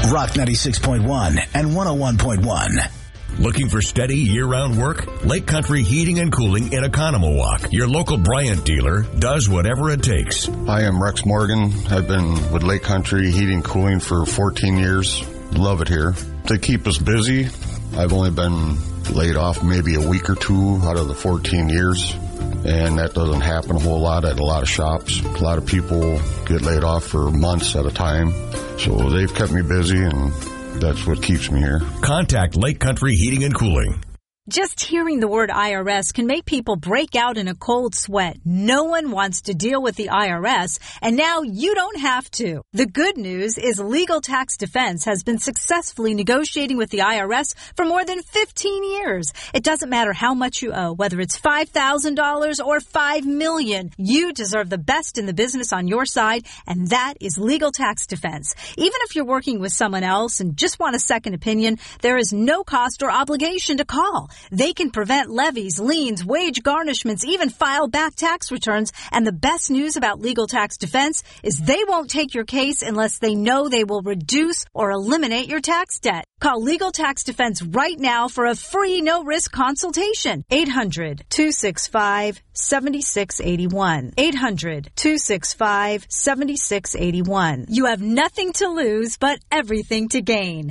Rock 96.1 and 101.1. Looking for steady year-round work? Lake Country Heating and Cooling in Economowalk, your local Bryant dealer, does whatever it takes. Hi, I'm Rex Morgan. I've been with Lake Country Heating and Cooling for 14 years. Love it here. They keep us busy. I've only been laid off maybe a week or two out of the 14 years, and that doesn't happen a whole lot at a lot of shops. A lot of people get laid off for months at a time, so they've kept me busy, and that's what keeps me here. Contact Lake Country Heating and Cooling. Just hearing the word IRS can make people break out in a cold sweat. No one wants to deal with the IRS, and now you don't have to. The good news is Legal Tax Defense has been successfully negotiating with the IRS for more than 15 years. It doesn't matter how much you owe, whether it's $5,000 or $5 million. You deserve the best in the business on your side, and that is Legal Tax Defense. Even if you're working with someone else and just want a second opinion, there is no cost or obligation to call. They can prevent levies, liens, wage garnishments, even file back tax returns. And the best news about Legal Tax Defense is they won't take your case unless they know they will reduce or eliminate your tax debt. Call Legal Tax Defense right now for a free no-risk consultation. 800-265-7681. 800-265-7681. You have nothing to lose but everything to gain.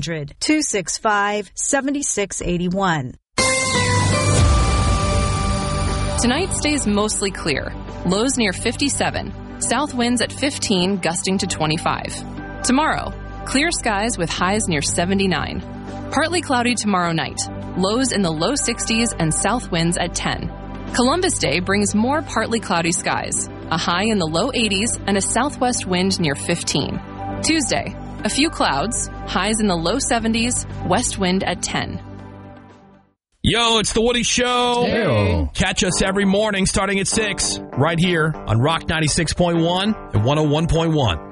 800-265-7681. Tonight stays mostly clear. Lows near 57. South winds at 15, gusting to 25. Tomorrow, clear skies with highs near 79. Partly cloudy tomorrow night. Lows in the low 60s and south winds at 10. Columbus Day brings more partly cloudy skies. A high in the low 80s and a southwest wind near 15. Tuesday, a few clouds. Highs in the low 70s. West wind at 10. Yo, it's The Woody Show. Hey. Catch us every morning starting at 6 right here on Rock 96.1 and 101.1.